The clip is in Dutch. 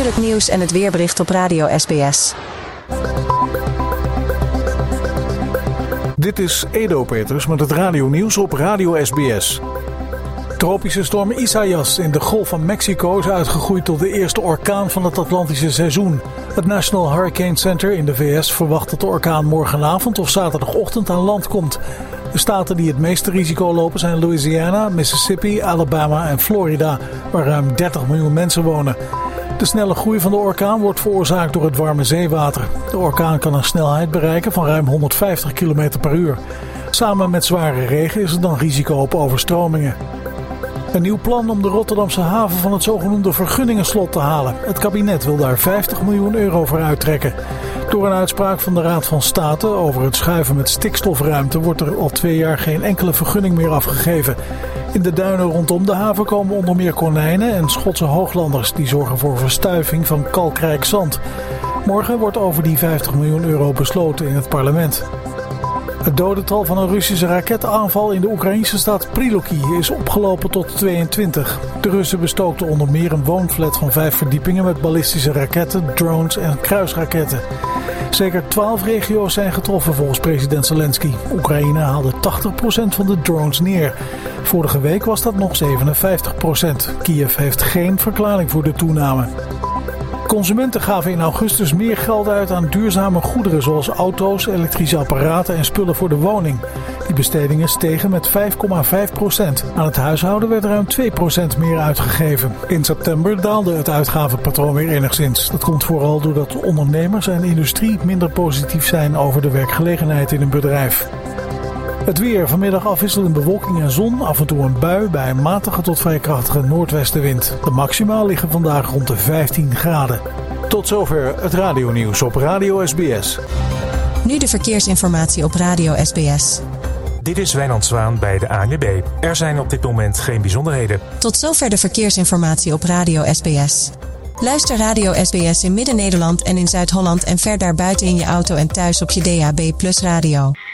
uur het nieuws en het weerbericht op Radio SBS. Dit is Edo Peters met het radionieuws op Radio SBS. Tropische storm Isaias in de Golf van Mexico is uitgegroeid tot de eerste orkaan van het Atlantische seizoen. Het National Hurricane Center in de VS verwacht dat de orkaan morgenavond of zaterdagochtend aan land komt. De staten die het meeste risico lopen zijn Louisiana, Mississippi, Alabama en Florida, waar ruim 30 miljoen mensen wonen. De snelle groei van de orkaan wordt veroorzaakt door het warme zeewater. De orkaan kan een snelheid bereiken van ruim 150 km per uur. Samen met zware regen is er dan risico op overstromingen. Een nieuw plan om de Rotterdamse haven van het zogenoemde vergunningenslot te halen. Het kabinet wil daar 50 miljoen euro voor uittrekken. Door een uitspraak van de Raad van State over het schuiven met stikstofruimte wordt er al 2 jaar geen enkele vergunning meer afgegeven. In de duinen rondom de haven komen onder meer konijnen en Schotse hooglanders die zorgen voor verstuiving van kalkrijk zand. Morgen wordt over die 50 miljoen euro besloten in het parlement. Het dodental van een Russische raketaanval in de Oekraïnse stad Prilosky is opgelopen tot 22. De Russen bestookten onder meer een woonflat van 5 verdiepingen met ballistische raketten, drones en kruisraketten. Zeker 12 regio's zijn getroffen volgens president Zelensky. Oekraïne haalde 80% van de drones neer. Vorige week was dat nog 57%. Kiev heeft geen verklaring voor de toename. Consumenten gaven in augustus meer geld uit aan duurzame goederen zoals auto's, elektrische apparaten en spullen voor de woning. Die bestedingen stegen met 5,5%. Aan het huishouden werd ruim 2% meer uitgegeven. In september daalde het uitgavenpatroon weer enigszins. Dat komt vooral doordat ondernemers en industrie minder positief zijn over de werkgelegenheid in hun bedrijf. Het weer, vanmiddag afwisselend bewolking en zon, af en toe een bui bij een matige tot vrij krachtige noordwestenwind. De maxima liggen vandaag rond de 15 graden. Tot zover het radionieuws op Radio SBS. Nu de verkeersinformatie op Radio SBS. Dit is Wijnand Zwaan bij de ANWB. Er zijn op dit moment geen bijzonderheden. Tot zover de verkeersinformatie op Radio SBS. Luister Radio SBS in Midden-Nederland en in Zuid-Holland en ver daarbuiten in je auto en thuis op je DAB+ radio.